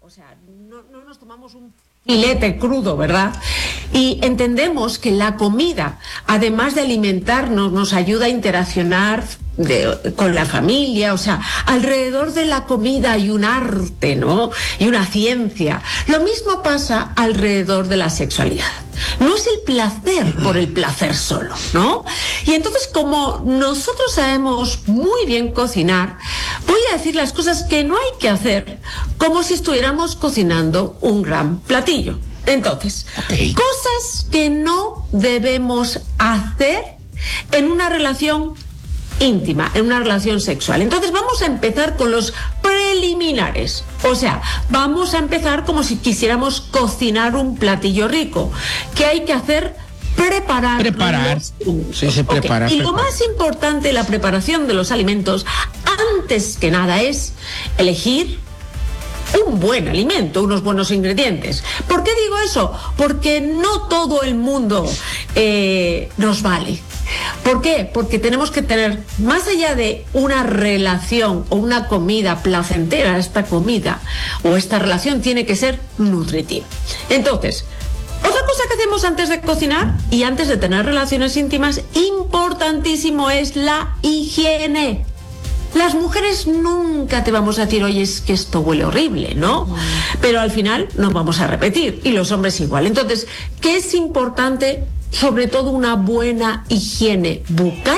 O sea, no nos tomamos un filete crudo, ¿verdad? Y entendemos que la comida, además de alimentarnos, nos ayuda a interaccionar con la familia. O sea, alrededor de la comida hay un arte, ¿no? Y una ciencia. Lo mismo pasa alrededor de la sexualidad. No es el placer por el placer solo, ¿no? Y entonces, como nosotros sabemos muy bien cocinar, voy a decir las cosas que no hay que hacer como si estuviéramos cocinando un gran platillo. Entonces, cosas que no debemos hacer en una relación íntima, en una relación sexual. Entonces vamos a empezar con los preliminares. O sea, vamos a empezar como si quisiéramos cocinar un platillo rico. ¿Qué hay que hacer? Preparar. Sí, se prepara. Y lo más importante de la preparación de los alimentos, antes que nada, es elegir un buen alimento, unos buenos ingredientes. ¿Por qué digo eso? Porque no todo el mundo nos vale. ¿Por qué? Porque tenemos que tener, más allá de una relación o una comida placentera, esta comida o esta relación tiene que ser nutritiva. Entonces, otra cosa que hacemos antes de cocinar y antes de tener relaciones íntimas, importantísimo, es la higiene. Las mujeres nunca te vamos a decir, oye, es que esto huele horrible, ¿no? Pero al final nos vamos a repetir, y los hombres igual. Entonces, ¿qué es importante? Sobre todo una buena higiene bucal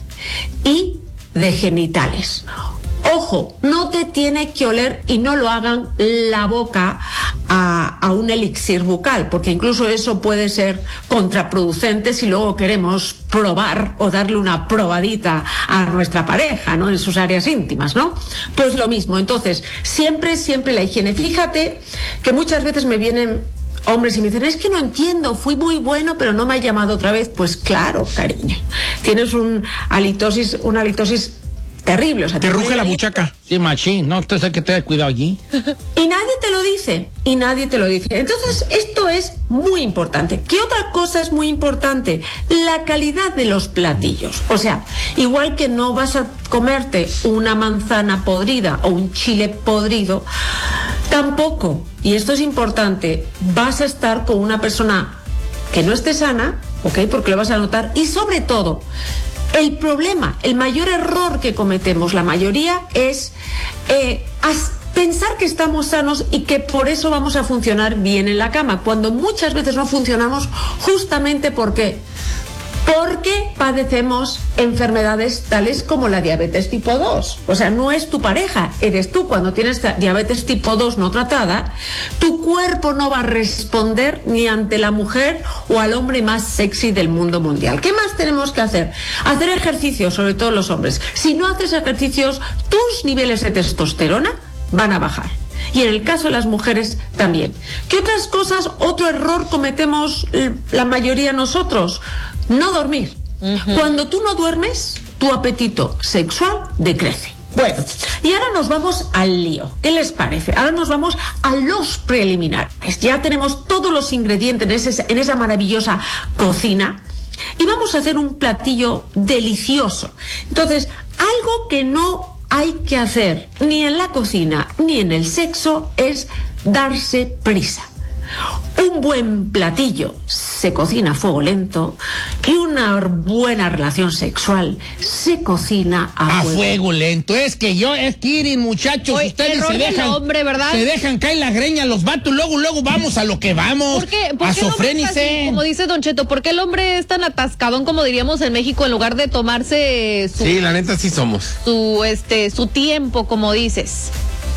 y de genitales. Ojo, no te tiene que oler, y no lo hagan, la boca a un elixir bucal, porque incluso eso puede ser contraproducente si luego queremos probar o darle una probadita a nuestra pareja, ¿no? En sus áreas íntimas, ¿no? Pues lo mismo. Entonces, siempre la higiene. Fíjate que muchas veces me vienen hombres y me dicen, es que no entiendo, fui muy bueno, pero no me ha llamado otra vez. Pues claro, cariño, tienes una halitosis terrible. O sea, te ruge la buchaca. Sí, machín, no, usted sabe que te haya cuidado allí. Y nadie te lo dice. Entonces, esto es muy importante. ¿Qué otra cosa es muy importante? La calidad de los platillos. O sea, igual que no vas a comerte una manzana podrida o un chile podrido, tampoco, y esto es importante, vas a estar con una persona que no esté sana, ¿ok? Porque lo vas a notar. Y sobre todo, el problema, el mayor error que cometemos la mayoría es pensar que estamos sanos y que por eso vamos a funcionar bien en la cama, cuando muchas veces no funcionamos justamente porque padecemos enfermedades tales como la diabetes tipo 2. O sea, no es tu pareja, eres tú. Cuando tienes diabetes tipo 2 no tratada, tu cuerpo no va a responder ni ante la mujer o al hombre más sexy del mundo mundial. ¿Qué más tenemos que hacer? Hacer ejercicio, sobre todo los hombres. Si no haces ejercicios, tus niveles de testosterona van a bajar. Y en el caso de las mujeres también. ¿Qué otras cosas, otro error cometemos la mayoría nosotros? No dormir. Cuando tú no duermes, tu apetito sexual decrece. Bueno, y ahora nos vamos al lío. ¿Qué les parece? Ahora nos vamos a los preliminares. Ya tenemos todos los ingredientes en esa maravillosa cocina y vamos a hacer un platillo delicioso. Entonces, algo que no hay que hacer ni en la cocina ni en el sexo es darse prisa. Un buen platillo se cocina a fuego lento y una buena relación sexual se cocina a fuego lento. Es que Kirin, muchachos, oye, ustedes se dejan, hombre, ¿verdad? Se dejan caer las greñas los vatos, luego vamos a lo que vamos. ¿Por qué así, como dice Don Cheto, ¿por qué el hombre es tan atascadón, como diríamos en México, en lugar de tomarse sí, la neta sí somos. Su tiempo, como dices?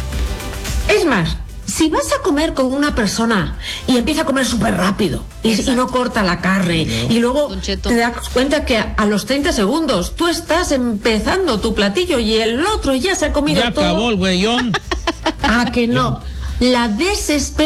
Es más, si vas a comer con una persona y empieza a comer súper rápido y no corta la carne, y luego te das cuenta que a los 30 segundos tú estás empezando tu platillo y el otro ya se ha comido todo. Ya acabó el güeyón. Que no. La desesperación